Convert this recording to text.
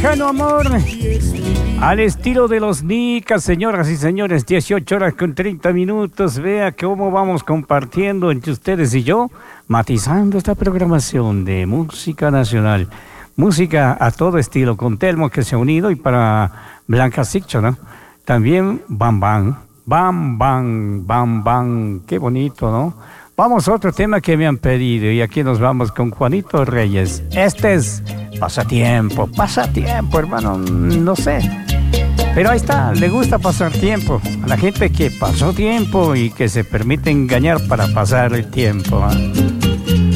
lejano amor. Al estilo de los Nicas, señoras y señores, 18 horas con 30 minutos. Vea cómo vamos compartiendo entre ustedes y yo, matizando esta programación de música nacional. Música a todo estilo, con Telmo que se ha unido y para Blanca Siccho, ¿no? También Bam Bam, Bam Bam, Bam Bam, qué bonito, ¿no? Vamos a otro tema que me han pedido y aquí nos vamos con Juanito Reyes. Este es pasatiempo, hermano, no sé. Pero ahí está, le gusta pasar tiempo a la gente que pasó tiempo y que se permite engañar para pasar el tiempo, ¿eh?